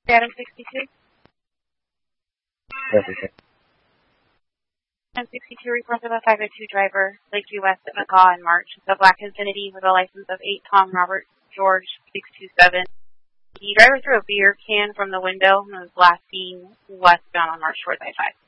Adam 62. Perfect. Adam 62 reports of a 502 driver, Lakeview West at McCaw in March. The black Infiniti with a license of 8 Tom Robert George 627. The driver threw a beer can from the window and was last seen westbound on March 4th, I-5.